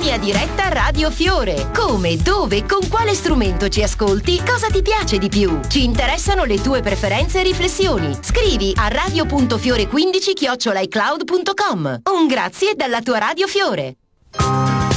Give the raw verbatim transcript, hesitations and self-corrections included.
Linea diretta Radio Fiore. Come, dove, con quale strumento ci ascolti? Cosa ti piace di più? Ci interessano le tue preferenze e riflessioni. Scrivi a radio punto fiore quindici chiocciola i cloud punto com. Un grazie dalla tua Radio Fiore.